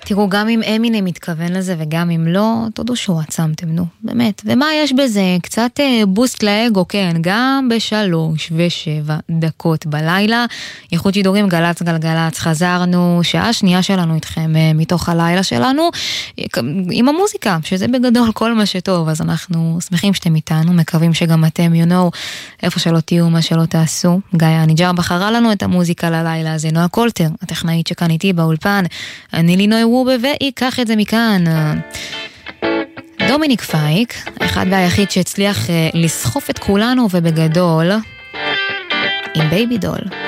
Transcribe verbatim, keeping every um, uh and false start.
תראו, גם אם אמינם מתכוון לזה וגם אם לא, תודו שהוא עצמתם, נו, באמת. ומה יש בזה? קצת בוסט לאגו, כן, גם בשלוש ושבע דקות בלילה. איכות שידורים גלץ גלגלץ, חזרנו, שעה שנייה שלנו איתכם מתוך הלילה שלנו, עם המוזיקה, שזה בגדול כל מה שטוב, אז אנחנו שמחים שאתם איתנו, מקווים שגם אתם, you know, איפה שלא תהיו, מה שלא תעשו. גיא הניג'ר בחרה לנו את המוזיקה ללילה הזה, נועה קולטר, הטכנאית שכאן איתי באולפן, אני לינוי וובה, ויקח את זה מכאן. דומיניק פייק, אחד והיחיד שהצליח לסחוף את כולנו ובגדול, עם בייבי דול.